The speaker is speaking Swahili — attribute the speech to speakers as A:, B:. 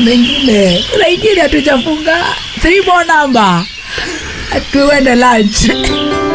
A: mengine. Kuna ingine hatujafunga. 3 more number. Tuende lunch.